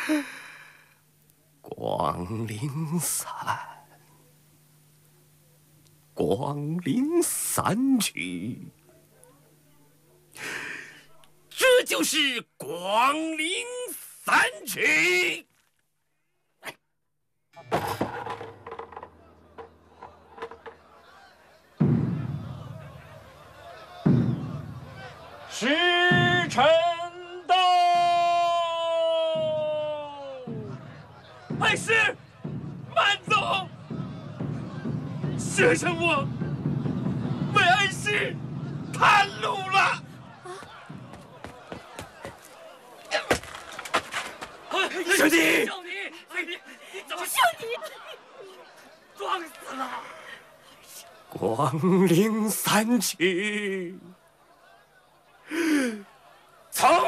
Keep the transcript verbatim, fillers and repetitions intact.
光临三，光临三曲，这就是光临三曲。 时辰到， 爱师，慢走！学生我为爱师探路了。学弟， 叫你，你你怎么就你撞死了？ 光临三曲，从